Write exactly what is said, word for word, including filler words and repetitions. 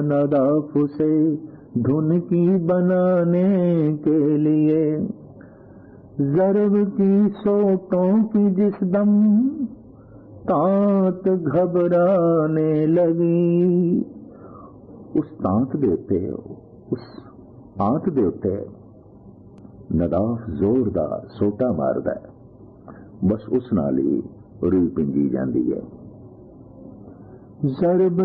नदाफ से धुन की बनाने के लिए, ज़रब की सोटों की जिस दम तांत घबराने लगी। उस तांत दे उत्ते उस आंत दे उत्ते नदाफ जोरदार सोटा मारदा है, बस उस नाल ही रूह पिंजी जाती है। ज़रब